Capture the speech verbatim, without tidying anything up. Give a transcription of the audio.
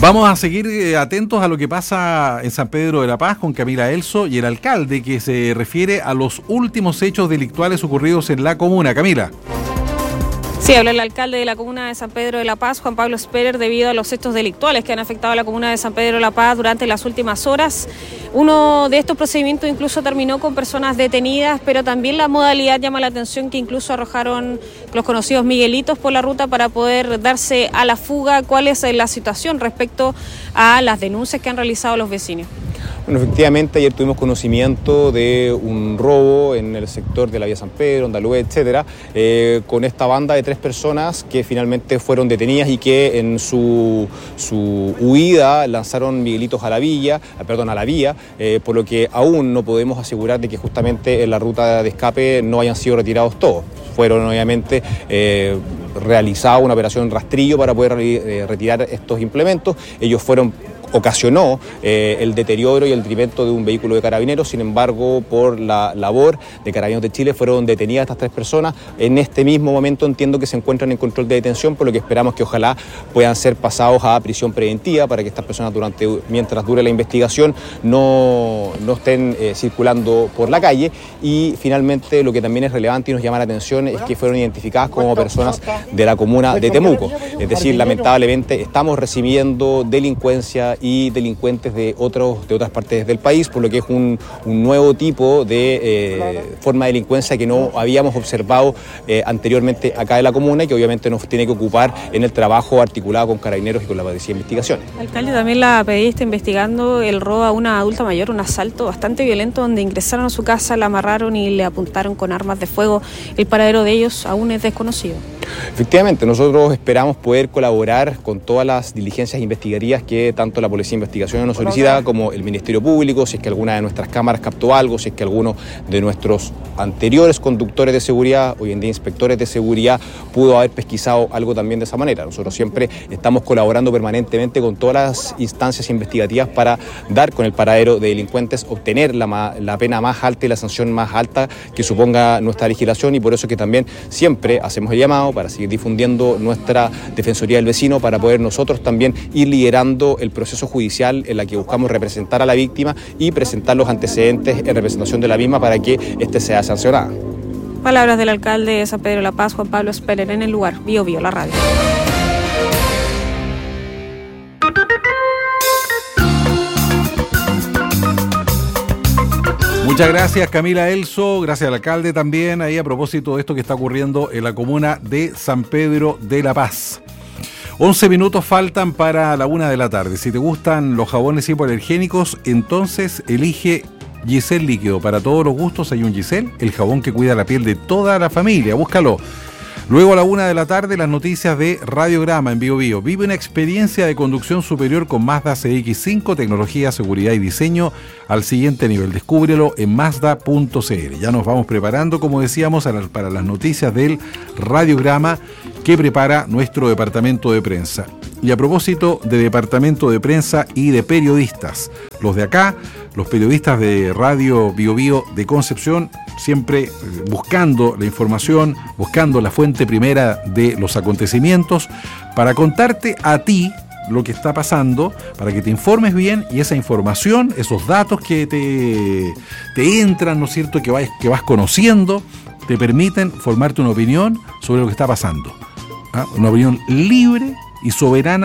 Vamos a seguir eh, atentos a lo que pasa en San Pedro de la Paz con Camila Elso y el alcalde, que se refiere a los últimos hechos delictuales ocurridos en la comuna. Camila. Sí, habla el alcalde de la comuna de San Pedro de la Paz, Juan Pablo Sperer, debido a los hechos delictuales que han afectado a la comuna de San Pedro de la Paz durante las últimas horas. Uno de estos procedimientos incluso terminó con personas detenidas, pero también la modalidad llama la atención, que incluso arrojaron los conocidos Miguelitos por la ruta para poder darse a la fuga. ¿Cuál es la situación respecto a las denuncias que han realizado los vecinos? Bueno, efectivamente, ayer tuvimos conocimiento de un robo en el sector de la vía San Pedro, Andalúe, etcétera, eh, con esta banda de tres personas que finalmente fueron detenidas y que en su, su huida lanzaron miguelitos a la villa, perdón, a la vía, eh, por lo que aún no podemos asegurar de que justamente en la ruta de escape no hayan sido retirados todos. Fueron obviamente eh, realizada una operación rastrillo para poder eh, retirar estos implementos. Ellos fueron ocasionó eh, el deterioro y el detrimento de un vehículo de carabineros. Sin embargo, por la labor de Carabineros de Chile fueron detenidas estas tres personas. En este mismo momento entiendo que se encuentran en control de detención, por lo que esperamos que ojalá puedan ser pasados a prisión preventiva para que estas personas, durante mientras dure la investigación, no, no estén eh, circulando por la calle. Y finalmente, lo que también es relevante y nos llama la atención es que fueron identificadas como personas de la comuna de Temuco. Es decir, lamentablemente estamos recibiendo delincuencia y delincuentes de otros de otras partes del país, por lo que es un, un nuevo tipo de eh, forma de delincuencia que no habíamos observado eh, anteriormente acá en la comuna y que obviamente nos tiene que ocupar en el trabajo articulado con Carabineros y con la Policía de Investigaciones. Alcalde, también la P D I está investigando el robo a una adulta mayor, un asalto bastante violento donde ingresaron a su casa, la amarraron y le apuntaron con armas de fuego. El paradero de ellos aún es desconocido. Efectivamente, nosotros esperamos poder colaborar con todas las diligencias investigativas que tanto la Policía de Investigación nos solicita como el Ministerio Público, si es que alguna de nuestras cámaras captó algo, si es que alguno de nuestros anteriores conductores de seguridad, hoy en día inspectores de seguridad, pudo haber pesquisado algo también de esa manera. Nosotros siempre estamos colaborando permanentemente con todas las instancias investigativas para dar con el paradero de delincuentes, obtener la, la pena más alta y la sanción más alta que suponga nuestra legislación, y por eso es que también siempre hacemos el llamado para seguir difundiendo nuestra Defensoría del Vecino, para poder nosotros también ir liderando el proceso judicial en la que buscamos representar a la víctima y presentar los antecedentes en representación de la misma para que éste sea sancionado. Palabras del alcalde de San Pedro de la Paz, Juan Pablo Sperer, en el lugar. Bio Bio, la radio. Muchas gracias, Camila Elso, gracias al alcalde también, ahí a propósito de esto que está ocurriendo en la comuna de San Pedro de la Paz. once minutos faltan para la una de la tarde. Si te gustan los jabones hipoalergénicos, entonces elige Giselle Líquido. Para todos los gustos hay un Giselle, el jabón que cuida la piel de toda la familia. Búscalo. Luego a la una de la tarde, las noticias de Radiograma en Bio Bio. Vive una experiencia de conducción superior con Mazda C X cinco, tecnología, seguridad y diseño al siguiente nivel. Descúbrelo en mazda punto c l. Ya nos vamos preparando, como decíamos, para las noticias del Radiograma que prepara nuestro departamento de prensa. Y a propósito de departamento de prensa y de periodistas, los de acá, los periodistas de Radio Bio Bio de Concepción, siempre buscando la información, buscando la fuente primera de los acontecimientos, para contarte a ti lo que está pasando, para que te informes bien y esa información, esos datos que te, te entran, ¿no es cierto?, que vas, que vas conociendo, te permiten formarte una opinión sobre lo que está pasando. ¿Ah? Una opinión libre y soberana